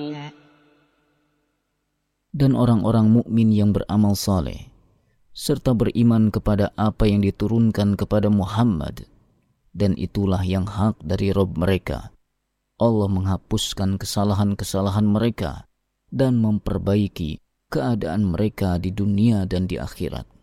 Dan orang-orang mukmin yang beramal saleh serta beriman kepada apa yang diturunkan kepada Muhammad, dan itulah yang hak dari Rabb mereka. Allah menghapuskan kesalahan-kesalahan mereka dan memperbaiki keadaan mereka di dunia dan di akhirat.